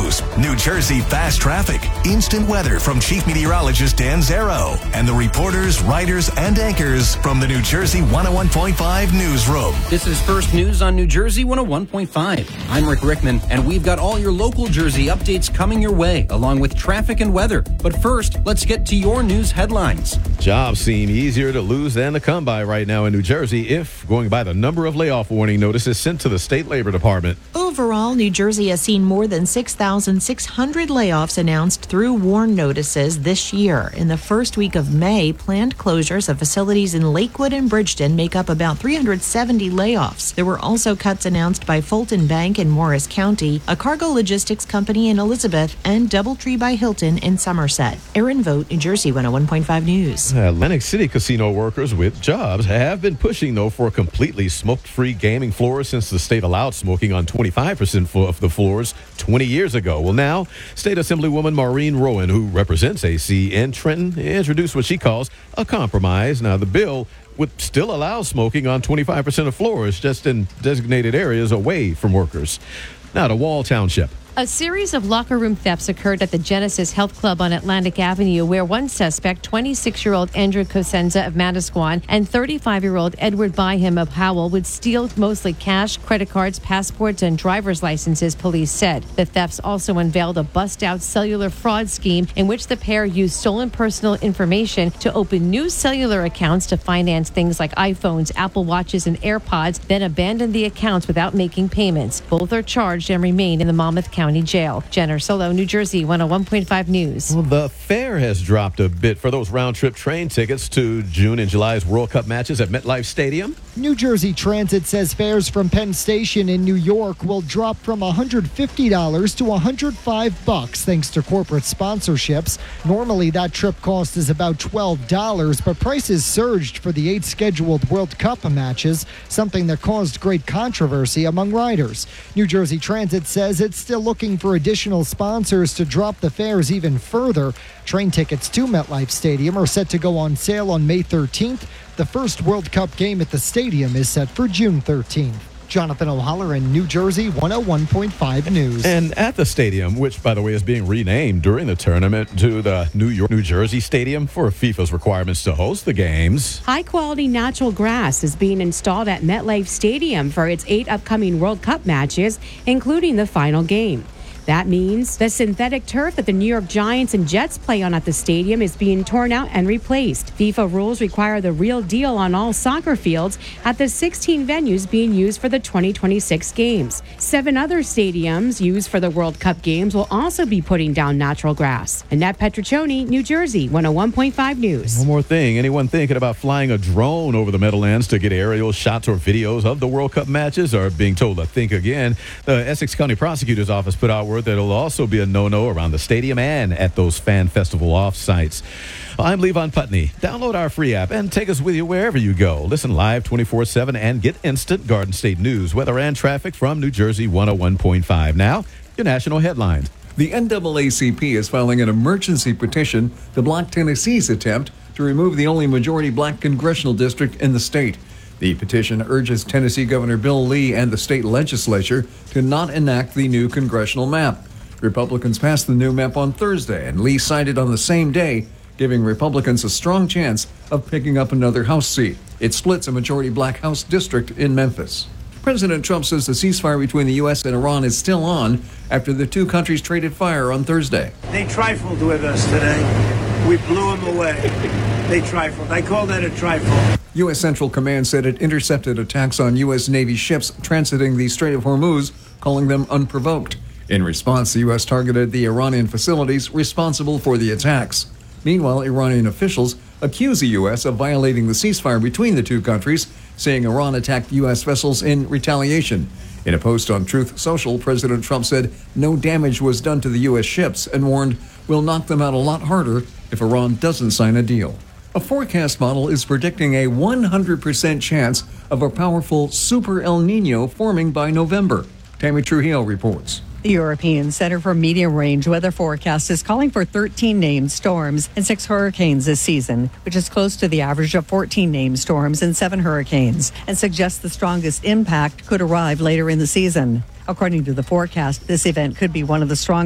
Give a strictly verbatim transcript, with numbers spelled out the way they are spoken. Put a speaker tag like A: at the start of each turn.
A: news, New Jersey fast traffic, instant weather from Chief Meteorologist Dan Zarrow, and the reporters, writers, and anchors from the New Jersey one oh one point five newsroom.
B: This is First News on New Jersey one oh one point five. I'm Rick Rickman, and we've got all your local Jersey updates coming your way, along with traffic and weather. But first, let's get to your news headlines.
C: Jobs seem easier to lose than to come by right now in New Jersey if going by the number of layoff warning notices sent to the state labor department.
D: Overall, New Jersey has seen more than six thousand six hundred layoffs announced through warn notices this year. In the first week of May, planned closures of facilities in Lakewood and Bridgeton make up about three hundred seventy layoffs. There were also cuts announced by Fulton Bank in Morris County, a cargo logistics company in Elizabeth, and Doubletree by Hilton in Somerset. Erin Vogt, New Jersey one oh one point five News.
C: Atlantic City casino workers with jobs have been pushing, though, for completely smoke-free gaming floors since the state allowed smoking on twenty-five percent of the floors twenty years ago. Well, now, State Assemblywoman Maureen Rowan, who represents A C in Trenton, introduced what she calls a compromise. Now, the bill would still allow smoking on twenty-five percent of floors, just in designated areas away from workers. Now to Wall Township.
E: A series of locker room thefts occurred at the Genesis Health Club on Atlantic Avenue, where one suspect, twenty-six-year-old Andrew Cosenza of Manasquan, and thirty-five-year-old Edward Byham of Howell would steal mostly cash, credit cards, passports, and driver's licenses, police said. The thefts also unveiled a bust-out cellular fraud scheme in which the pair used stolen personal information to open new cellular accounts to finance things like iPhones, Apple Watches, and AirPods, then abandoned the accounts without making payments. Both are charged and remain in the Monmouth County Jail. Jenner Solo, New Jersey one oh one point five News.
C: Well, the fare has dropped a bit for those round-trip train tickets to June and July's World Cup matches at MetLife Stadium.
F: New Jersey Transit says fares from Penn Station in New York will drop from one hundred fifty dollars to one hundred five bucks thanks to corporate sponsorships. Normally, that trip cost is about twelve dollars, but prices surged for the eight scheduled World Cup matches, something that caused great controversy among riders. New Jersey Transit says it's still looking for additional sponsors to drop the fares even further. Train tickets to MetLife Stadium are set to go on sale on May thirteenth. The first World Cup game at the stadium is set for June thirteenth. Jonathan O'Halloran, New Jersey one oh one point five News.
C: And at the stadium, which, by the way, is being renamed during the tournament to the New York, New Jersey Stadium for FIFA's requirements to host the games.
G: High-quality natural grass is being installed at MetLife Stadium for its eight upcoming World Cup matches, including the final game. That means the synthetic turf that the New York Giants and Jets play on at the stadium is being torn out and replaced. FIFA rules require the real deal on all soccer fields at the sixteen venues being used for the twenty twenty-six games. Seven other stadiums used for the World Cup games will also be putting down natural grass. Annette Petriccioni, New Jersey one oh one point five News.
C: One more thing. Anyone thinking about flying a drone over the Meadowlands to get aerial shots or videos of the World Cup matches are being told to think again. The Essex County Prosecutor's Office put out word that it'll also be a no-no around the stadium and at those fan festival off-sites. I'm Levon Putney. Download our free app and take us with you wherever you go. Listen live twenty-four seven and get instant Garden State news, weather, and traffic from New Jersey one oh one point five. Now, your national headlines.
H: The N double A C P is filing an emergency petition to block Tennessee's attempt to remove the only majority black congressional district in the state. The petition urges Tennessee Governor Bill Lee and the state legislature to not enact the new congressional map. Republicans passed the new map on Thursday, and Lee signed it on the same day, giving Republicans a strong chance of picking up another House seat. It splits a majority black House district in Memphis. President Trump says the ceasefire between the U S and Iran is still on after the two countries traded fire on Thursday.
I: They trifled with us today. We blew them away. They trifled. I call that a trifle.
H: U S Central Command said it intercepted attacks on U S Navy ships transiting the Strait of Hormuz, calling them unprovoked. In response, the U S targeted the Iranian facilities responsible for the attacks. Meanwhile, Iranian officials accuse the U S of violating the ceasefire between the two countries, saying Iran attacked U S vessels in retaliation. In a post on Truth Social, President Trump said no damage was done to the U S ships and warned, "We'll knock them out a lot harder if Iran doesn't sign a deal." A forecast model is predicting a one hundred percent chance of a powerful Super El Nino forming by November. Tammy Trujillo reports.
J: The European Center for Medium Range Weather Forecast is calling for thirteen named storms and six hurricanes this season, which is close to the average of fourteen named storms and seven hurricanes, and suggests the strongest impact could arrive later in the season. According to the forecast, this event could be one of the strongest